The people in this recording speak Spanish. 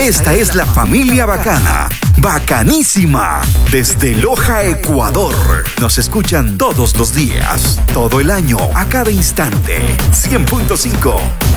Esta es la familia bacana, bacanísima, desde Loja, Ecuador. Nos escuchan todos los días, todo el año, a cada instante. 100.5